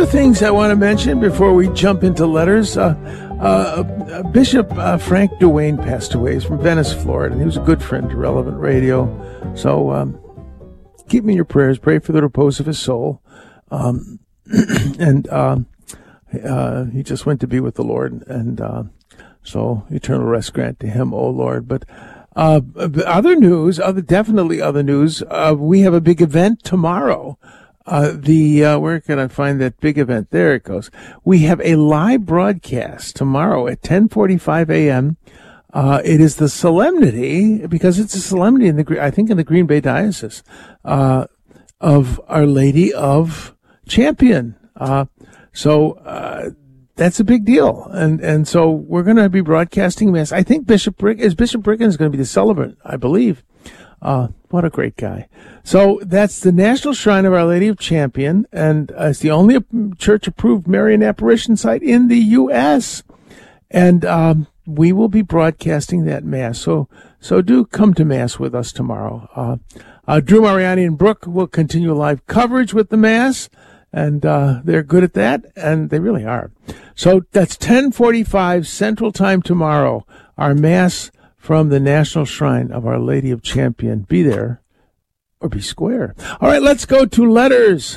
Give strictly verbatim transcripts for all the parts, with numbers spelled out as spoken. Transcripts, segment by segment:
few things I want to mention before we jump into letters. Uh, uh, Bishop uh, Frank Duane passed away. He's from Venice, Florida, and he was a good friend to Relevant Radio. So um, keep me in your prayers. Pray for the repose of his soul. Um, and uh, uh, he just went to be with the Lord, and uh, so eternal rest grant to him, O Lord. But uh, other news, other definitely other news. Uh, we have a big event tomorrow. Uh, the, uh, where can I find that big event? There it goes. We have a live broadcast tomorrow at ten forty-five a.m. Uh, it is the solemnity, because it's a solemnity in the, I think in the Green Bay Diocese, uh, of Our Lady of Champion. Uh, so, uh, that's a big deal. And, and so we're going to be broadcasting Mass. I think Bishop Brick, is Bishop Brigham is going to be the celebrant, I believe. Uh, what a great guy. So that's the National Shrine of Our Lady of Champion, and uh, it's the only church-approved Marian apparition site in the U S And um, we will be broadcasting that Mass. So so do come to Mass with us tomorrow. Uh, uh, Drew Mariani and Brooke will continue live coverage with the Mass, and uh, they're good at that, and they really are. So that's ten forty-five Central Time tomorrow, our Mass from the National Shrine of Our Lady of Champion. Be there or be square. All right, let's go to letters.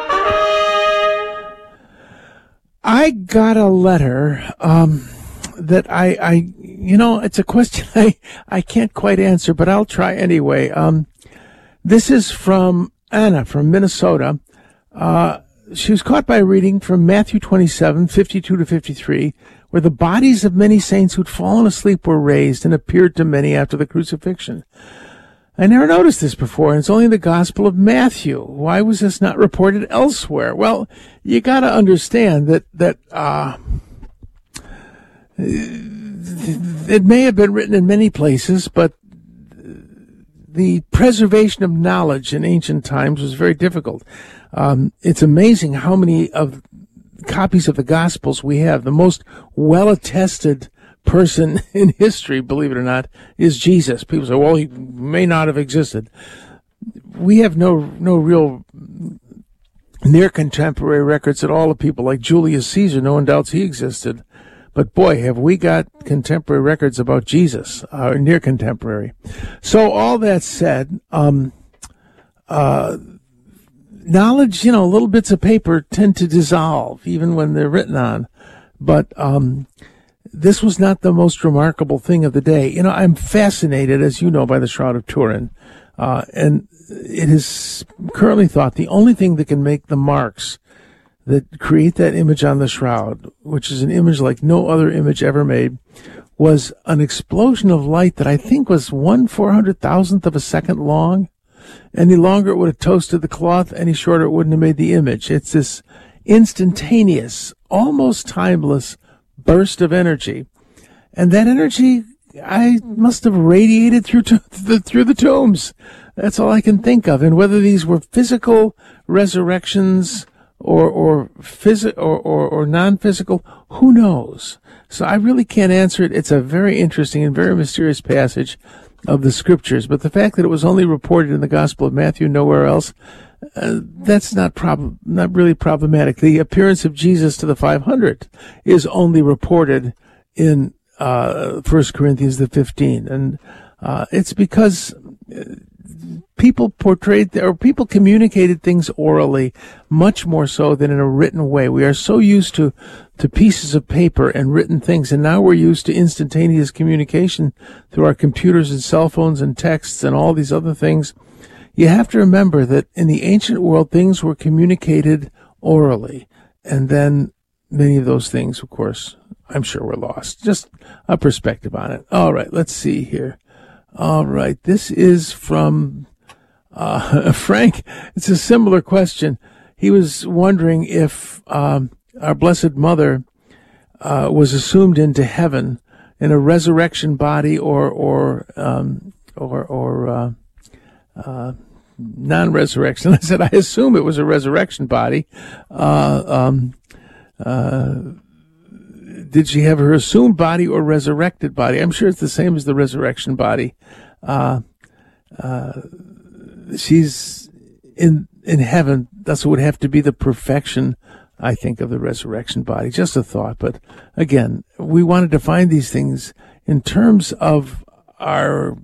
I got a letter um, that I, I, you know, it's a question I, I can't quite answer, but I'll try anyway. Um, this is from Anna from Minnesota. Uh, she was caught by reading from Matthew twenty-seven, fifty-two to fifty-three, where the bodies of many saints who'd fallen asleep were raised and appeared to many after the crucifixion. I never noticed this before, and it's only in the Gospel of Matthew. Why was this not reported elsewhere? Well, you got to understand that that uh, it may have been written in many places, but the preservation of knowledge in ancient times was very difficult. Um, it's amazing how many of copies of the Gospels we have. The most well-attested person in history, believe it or not, is Jesus. People say, well, he may not have existed. We have no no real near contemporary records at all of people like Julius Caesar. No one doubts he existed. But boy, have we got contemporary records about Jesus, uh, near contemporary. So all that said, um, uh, knowledge, you know, little bits of paper tend to dissolve even when they're written on. But um, this was not the most remarkable thing of the day. You know, I'm fascinated, as you know, by the Shroud of Turin. Uh, and it is currently thought the only thing that can make the marks that create that image on the shroud, which is an image like no other image ever made, was an explosion of light that I think was one four hundred thousandth of a second long. Any longer it would have toasted the cloth, any shorter it wouldn't have made the image. It's this instantaneous, almost timeless burst of energy. And that energy, I must have radiated through to the, through the tombs. That's all I can think of. And whether these were physical resurrections or or phys- or, or, or non-physical, who knows? So I really can't answer it. It's a very interesting and very mysterious passage of the scriptures. But the fact that it was only reported in the Gospel of Matthew, nowhere else, uh, that's not prob- not really problematic. The appearance of Jesus to the five hundred is only reported in uh, First Corinthians the fifteen, and uh, it's because people portrayed or people communicated things orally much more so than in a written way. We are so used to to pieces of paper and written things, and now we're used to instantaneous communication through our computers and cell phones and texts and all these other things. You have to remember that in the ancient world, things were communicated orally, and then many of those things, of course, I'm sure were lost. Just a perspective on it. All right, let's see here. All right, this is from uh, Frank. It's a similar question. He was wondering if um, our Blessed Mother uh, was assumed into heaven in a resurrection body or or um, or or uh, uh, non-resurrection. I said I assume it was a resurrection body. Uh, um, uh, Did she have her assumed body or resurrected body? I'm sure it's the same as the resurrection body. Uh, uh, she's in in heaven. That's what would have to be the perfection I think, of the resurrection body. Just a thought. But again, we want to define these things in terms of our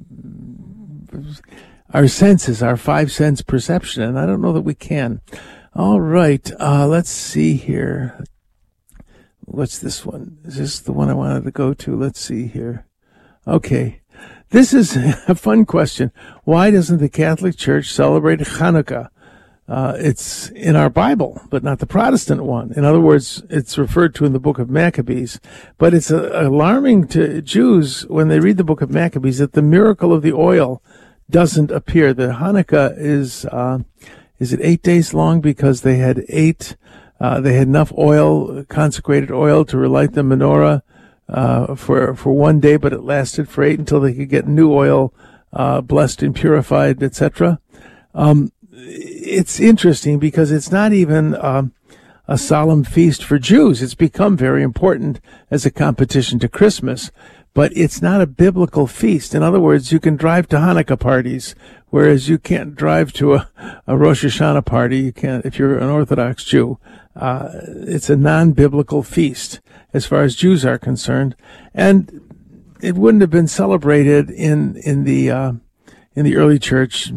our senses, our five sense perception, and I don't know that we can. All right, uh, let's see here. What's this one? Is this the one I wanted to go to? Let's see here. Okay. This is a fun question. Why doesn't the Catholic Church celebrate Hanukkah? Uh, it's in our Bible, but not the Protestant one. In other words, it's referred to in the book of Maccabees. But it's uh, alarming to Jews when they read the book of Maccabees that the miracle of the oil doesn't appear. The Hanukkah is, uh, is it eight days long because they had eight, uh, they had enough oil, consecrated oil to relight the menorah, uh, for, for one day, but it lasted for eight until they could get new oil, uh, blessed and purified, et cetera. Um, it's interesting because it's not even, um, a solemn feast for Jews. It's become very important as a competition to Christmas, but it's not a biblical feast. In other words, you can drive to Hanukkah parties, whereas you can't drive to a, a Rosh Hashanah party. You can't, if you're an Orthodox Jew. Uh, it's a non-biblical feast as far as Jews are concerned. And it wouldn't have been celebrated in, in the, uh, in the early church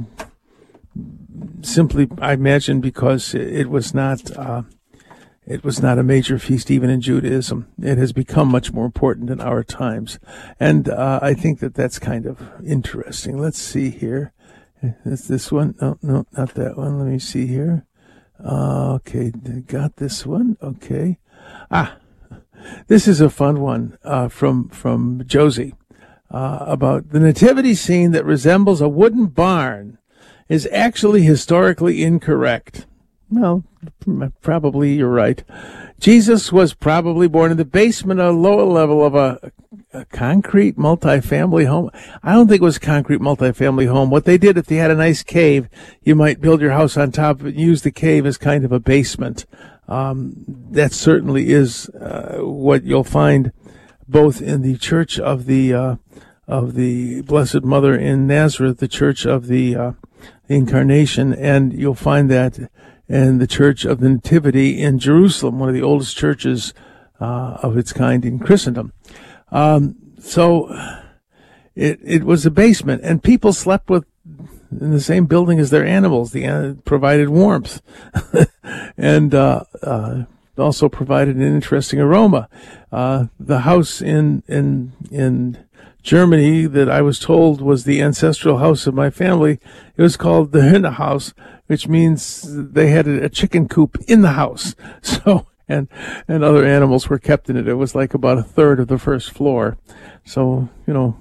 simply, I imagine, because it was not, uh, It was not a major feast even in Judaism. It has become much more important in our times. And uh, I think that that's kind of interesting. Let's see here. Is this one? No, no, not that one. Let me see here. Uh, okay, got this one. Okay. Ah, this is a fun one uh, from, from Josie uh, about the nativity scene that resembles a wooden barn is actually historically incorrect. Well, probably you're right. Jesus was probably born in the basement, a lower level of a, a concrete multifamily home. I don't think it was a concrete multifamily home. What they did, if they had a nice cave, you might build your house on top of it and use the cave as kind of a basement. Um, that certainly is uh, what you'll find both in the Church of the uh, of the Blessed Mother in Nazareth, the Church of the uh, Incarnation, and you'll find that in the Church of the Nativity in Jerusalem, one of the oldest churches uh, of its kind in Christendom. Um, so it it was a basement, and people slept with in the same building as their animals. The uh, provided warmth, and uh, uh, also provided an interesting aroma. Uh, the house in in in Germany that I was told was the ancestral house of my family, it was called the Hühner house, which means they had a chicken coop in the house. So, and, and other animals were kept in it. It was like about a third of the first floor. So, you know,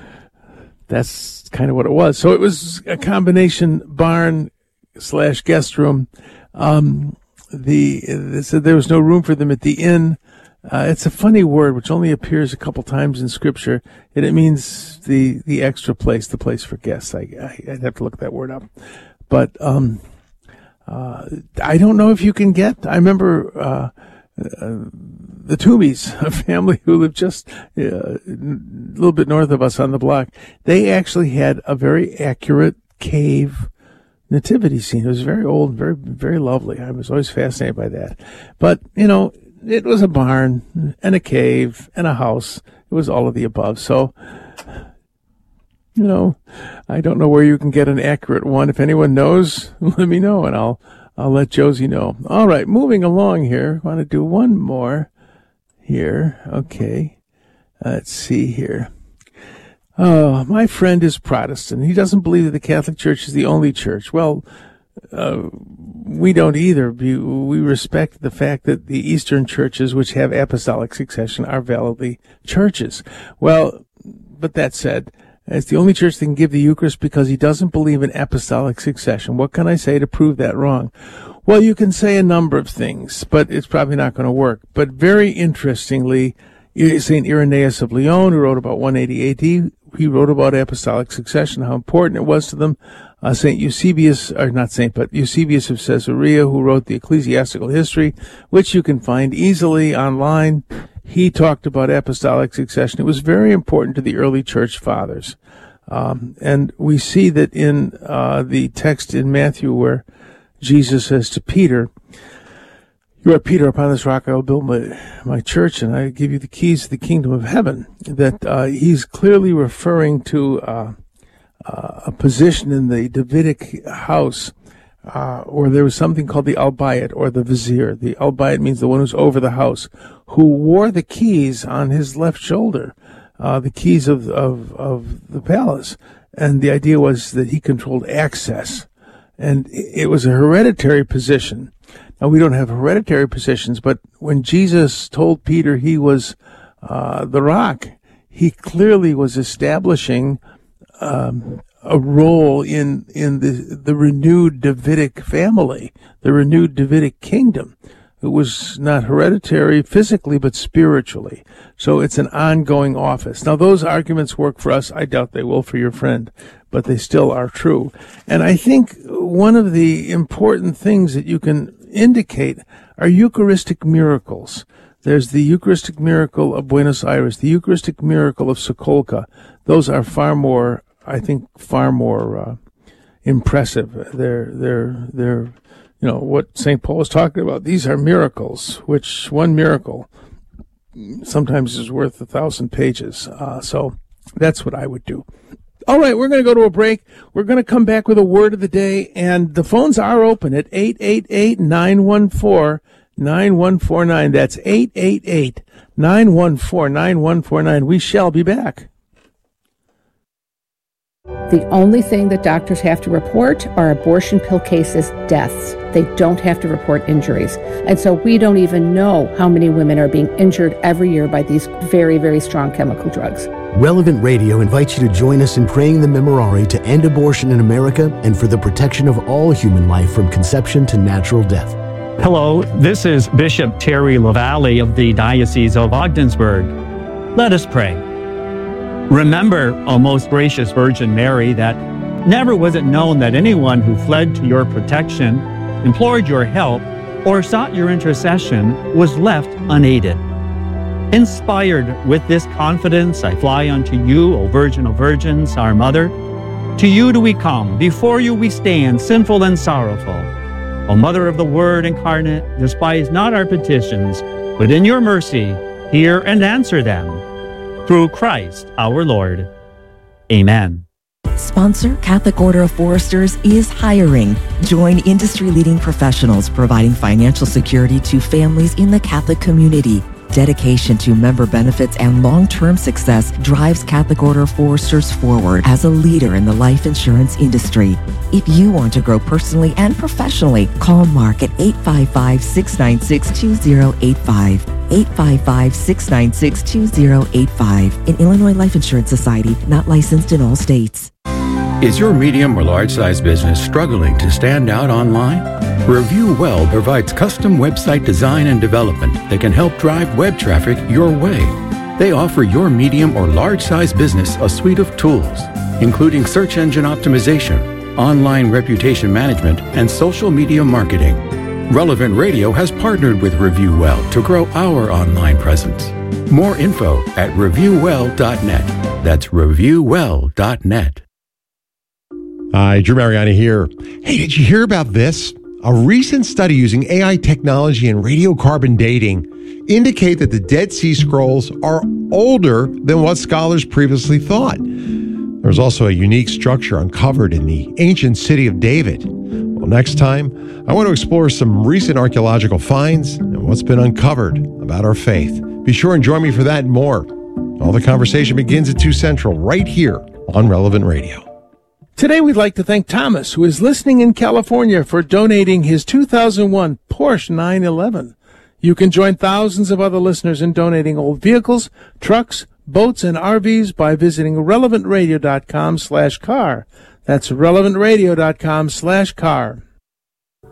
that's kind of what it was. So it was a combination barn slash guest room. Um, the, they said there was no room for them at the inn. Uh, it's a funny word which only appears a couple times in Scripture, and it means the, the extra place, the place for guests. I, I, I'd have to look that word up. But um, uh, I don't know if you can get, I remember uh, uh, the Toomeys, a family who lived just uh, a little bit north of us on the block. They actually had a very accurate cave nativity scene. It was very old, very, very lovely. I was always fascinated by that. But, you know, it was a barn and a cave and a house. It was all of the above. So, you know, I don't know where you can get an accurate one. If anyone knows, let me know, and I'll I'll let Josie know. All right, moving along here. I want to do one more here. Okay. Let's see here. Oh, my friend is Protestant. He doesn't believe that the Catholic Church is the only church. Well, Uh, we don't either. We, we respect the fact that the Eastern churches, which have apostolic succession, are validly churches. Well, but that said, it's the only church that can give the Eucharist because he doesn't believe in apostolic succession. What can I say to prove that wrong? Well, you can say a number of things, but it's probably not going to work. But very interestingly, Saint Irenaeus of Lyon, who wrote about one eighty A D, he wrote about apostolic succession, how important it was to them. Uh, Saint Eusebius, or not Saint, but Eusebius of Caesarea, who wrote the Ecclesiastical History, which you can find easily online. He talked about apostolic succession. It was very important to the early church fathers. Um, and we see that in uh, the text in Matthew where Jesus says to Peter, You are Peter, upon this rock I will build my, my church, and I give you the keys to the kingdom of heaven. That uh, he's clearly referring to uh, uh, a position in the Davidic house uh, where there was something called the Albayit, or the vizier. The Albayit means the one who's over the house, who wore the keys on his left shoulder, uh, the keys of, of, of the palace. And the idea was that he controlled access. And it was a hereditary position. Now, we don't have hereditary positions, but when Jesus told Peter he was uh, the rock, he clearly was establishing um, a role in in the the renewed Davidic family, the renewed Davidic kingdom. It was not hereditary physically, but spiritually. So it's an ongoing office. Now, those arguments work for us. I doubt they will for your friend, but they still are true. And I think one of the important things that you can indicate are Eucharistic miracles. There's the Eucharistic miracle of Buenos Aires, the Eucharistic miracle of Sokolka. Those are far more, I think, far more uh, impressive. They're, they're, they're, you know, what Saint Paul is talking about. These are miracles, which one miracle sometimes is worth a thousand pages. Uh, so that's what I would do. All right, we're going to go to a break. We're going to come back with a word of the day, and the phones are open at eight eight eight, nine one four, nine one four nine. That's eight eight eight, nine one four, nine one four nine. We shall be back. The only thing that doctors have to report are abortion pill cases, deaths. They don't have to report injuries. And so we don't even know how many women are being injured every year by these very, very strong chemical drugs. Relevant Radio invites you to join us in praying the Memorare to end abortion in America and for the protection of all human life from conception to natural death. Hello, this is Bishop Terry LaValle of the Diocese of Ogdensburg. Let us pray. Remember, O most gracious Virgin Mary, that never was it known that anyone who fled to your protection, implored your help, or sought your intercession was left unaided. Inspired with this confidence, I fly unto you, O Virgin of Virgins, our Mother. To you do we come, before you we stand, sinful and sorrowful. O Mother of the Word incarnate, despise not our petitions, but in your mercy hear and answer them. Through Christ our Lord. Amen. Sponsor Catholic Order of Foresters is hiring. Join industry-leading professionals providing financial security to families in the Catholic community. Dedication to member benefits and long-term success drives Catholic Order of Foresters forward as a leader in the life insurance industry. If you want to grow personally and professionally, call Mark at eight five five, six nine six, two zero eight five. eight five five, six nine six, two zero eight five. An Illinois Life Insurance Society, not licensed in all states. Is your medium or large-size business struggling to stand out online? Review Well provides custom website design and development that can help drive web traffic your way. They offer your medium or large-size business a suite of tools, including search engine optimization, online reputation management, and social media marketing. Relevant Radio has partnered with Review Well to grow our online presence. More info at review well dot net. That's review well dot net. Hi, Drew Mariani here. Hey, did you hear about this? A recent study using A I technology and radiocarbon dating indicate that the Dead Sea Scrolls are older than what scholars previously thought. There's also a unique structure uncovered in the ancient city of David. Well, next time, I want to explore some recent archaeological finds and what's been uncovered about our faith. Be sure and join me for that and more. All the conversation begins at two Central, right here on Relevant Radio. Today we'd like to thank Thomas, who is listening in California, for donating his two thousand one Porsche nine eleven. You can join thousands of other listeners in donating old vehicles, trucks, boats, and R Vs by visiting relevant radio dot com slash car. That's relevant radio dot com slash car.